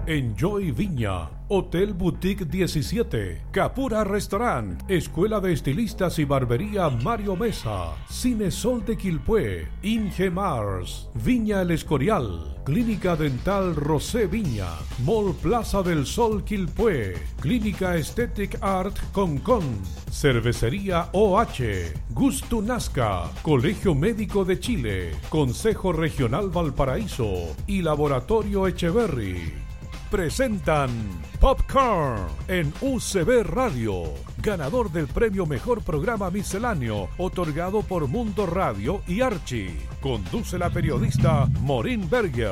Enjoy Viña, Hotel Boutique 17, Capura Restaurant, Escuela de Estilistas y Barbería Mario Mesa, Cine Sol de Quilpué, Inge Mars, Viña El Escorial, Clínica Dental Rosé Viña, Mall Plaza del Sol Quilpué, Clínica Aesthetic Art Concon, Cervecería OH, Gusto Nazca, Colegio Médico de Chile, Consejo Regional Valparaíso y Laboratorio Echeverry. Presentan Popcorn en UCB Radio, ganador del premio Mejor Programa Misceláneo, otorgado por Mundo Radio y Archie. Conduce la periodista Maureen Berger.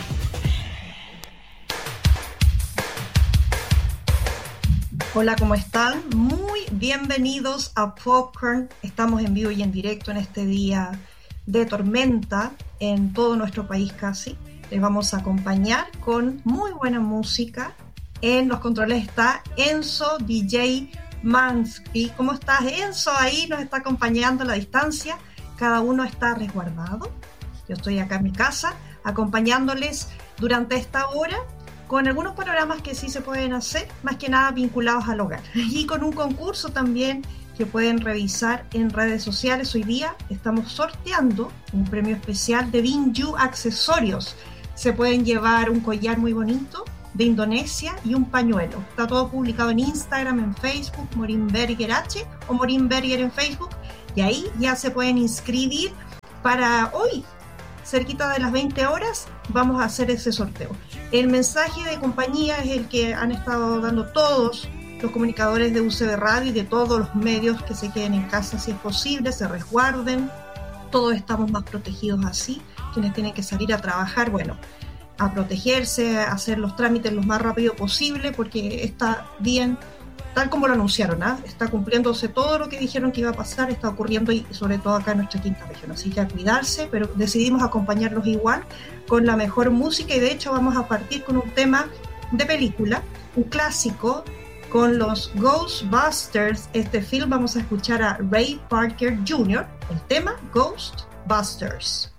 Hola, ¿cómo están? Muy bienvenidos a Popcorn. Estamos en vivo y en directo en este día de tormenta en todo nuestro país casi. Les vamos a acompañar con muy buena música. En los controles está Enzo DJ Mansky. ¿Cómo estás, Enzo? Ahí nos está acompañando a la distancia. Cada uno está resguardado. Yo estoy acá en mi casa acompañándoles durante esta hora con algunos panoramas que sí se pueden hacer, más que nada vinculados al hogar. Y con un concurso también que pueden revisar en redes sociales. Hoy día estamos sorteando un premio especial de Binju Accesorios. Se pueden llevar un collar muy bonito de Indonesia y un pañuelo. Está todo publicado en Instagram, en Facebook, Maureen Berger H o Maureen Berger en Facebook. Y ahí ya se pueden inscribir para hoy, cerquita de las 20 horas, vamos a hacer ese sorteo. El mensaje de compañía es el que han estado dando todos los comunicadores de UCB Radio y de todos los medios: que se queden en casa si es posible, se resguarden. Todos estamos más protegidos así. Quienes tienen que salir a trabajar, bueno, a protegerse, a hacer los trámites lo más rápido posible, porque está bien, tal como lo anunciaron, está cumpliéndose todo lo que dijeron que iba a pasar, está ocurriendo, y sobre todo acá en nuestra quinta región. Así que a cuidarse, pero decidimos acompañarlos igual con la mejor música, y de hecho vamos a partir con un tema de película, un clásico, con los Ghostbusters. Este film vamos a escuchar a Ray Parker Jr., el tema Ghostbusters.